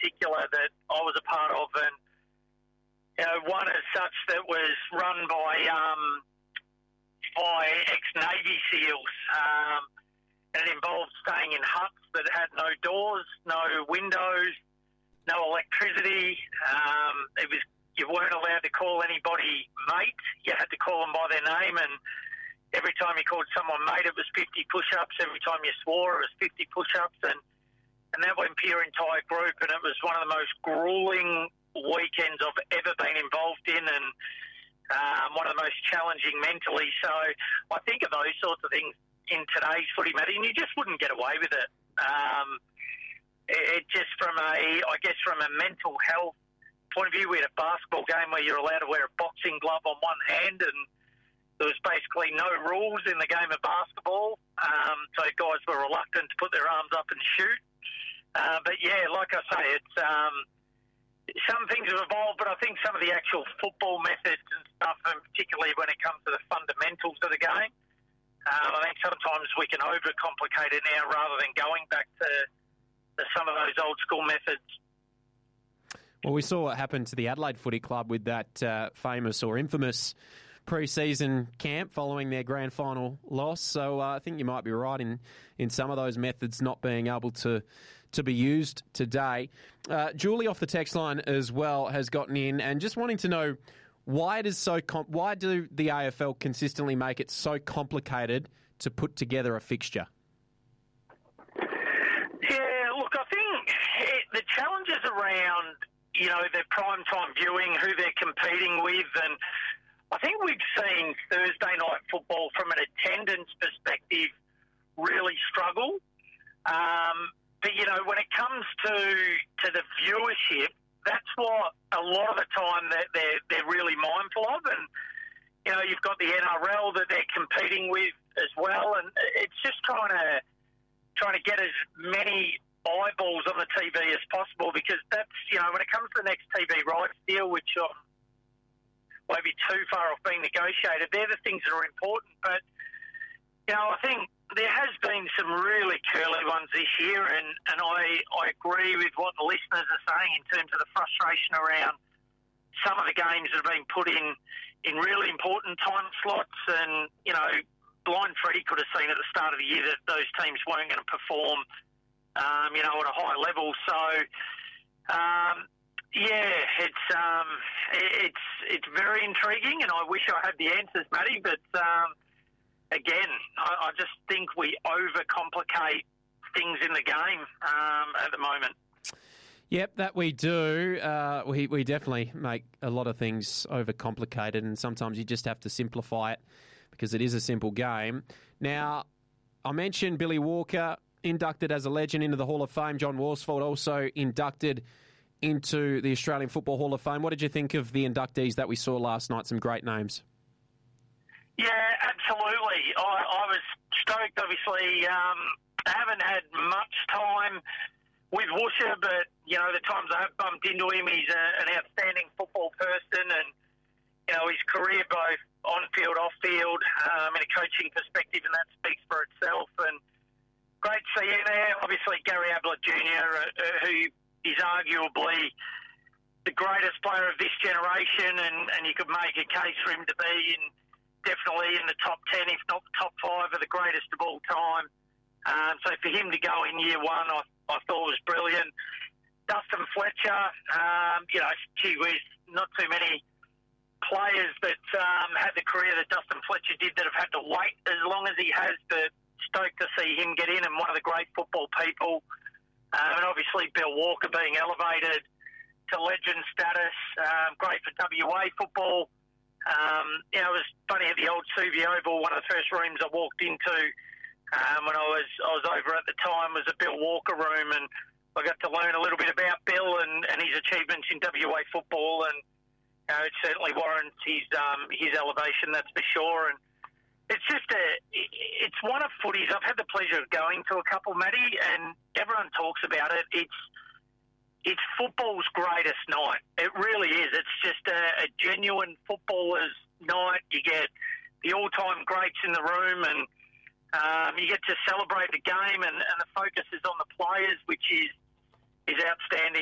particular that I was a part of, and one as such that was run by ex-Navy SEALs. And it involved staying in huts that had no doors, no windows, no electricity. You weren't allowed to call anybody mate. You had to call them by their name, and every time you called someone mate, it was 50 push-ups. Every time you swore, it was 50 push-ups, and that went for your entire group. And it was one of the most gruelling weekends I've ever been involved in, and one of the most challenging mentally. So I think of those sorts of things in today's footy, Matty, and you just wouldn't get away with it. It just from a mental health point of view, we had a basketball game where you're allowed to wear a boxing glove on one hand, and there was basically no rules in the game of basketball. So guys were reluctant to put their arms up and shoot. But yeah, like I say, it's some things have evolved, but I think some of the actual football methods and stuff, and particularly when it comes to the fundamentals of the game, I think sometimes we can overcomplicate it now rather than going back to some of those old school methods. Well, we saw what happened to the Adelaide Footy Club with that famous or infamous pre-season camp following their grand final loss. So I think you might be right in some of those methods not being able to be used today. Julie off the text line as well has gotten in and just wanting to know why do the AFL consistently make it so complicated to put together a fixture? Yeah, look, I think the challenges around, their prime time viewing, who they're competing with, and I think we've seen Thursday night football from an attendance perspective really struggle. But, when it comes to the viewership, that's what a lot of the time that they're really mindful of. And, you've got the NRL that they're competing with as well. And it's just trying to get as many eyeballs on the TV as possible, because that's, when it comes to the next TV rights deal, which won't be too far off being negotiated, they're the things that are important. But, I think there has been some really curly ones this year, and I agree with what the listeners are saying in terms of the frustration around some of the games that have been put in really important time slots. And, Blind Freddie could have seen at the start of the year that those teams weren't going to perform, at a high level. So, it's very intriguing, and I wish I had the answers, Matty, but again, I just think we overcomplicate things in the game at the moment. Yep, that we do. We definitely make a lot of things overcomplicated, and sometimes you just have to simplify it because it is a simple game. Now, I mentioned Billy Walker, inducted as a legend into the Hall of Fame. John Worsfold also inducted into the Australian Football Hall of Fame. What did you think of the inductees that we saw last night? Some great names. Yeah, absolutely. I was stoked, obviously. I haven't had much time with Woosha, but, the times I have bumped into him, he's an outstanding football person, and, his career both on-field, off-field, in a coaching perspective, and that speaks for itself. And great to see him there. Obviously, Gary Ablett Jr., who is arguably the greatest player of this generation, and you could make a case for him to be definitely in the top 10, if not the top 5 of the greatest of all time. So for him to go in year one, I thought was brilliant. Dustin Fletcher, gee whiz, not too many players that had the career that Dustin Fletcher did that have had to wait as long as he has, but stoked to see him get in, and one of the great football people. And obviously Bill Walker being elevated to legend status, great for WA football. It was funny at the old Suvi Oval, one of the first rooms I walked into when I was over at the time was a Bill Walker room, and I got to learn a little bit about Bill and his achievements in WA football, and it certainly warrants his elevation, that's for sure. And it's just it's one of footy's. I've had the pleasure of going to a couple, Matty, and everyone talks about it. It's football's greatest night. It really is. It's just a genuine footballer's night. You get the all-time greats in the room, and you get to celebrate the game, and the focus is on the players, which is outstanding.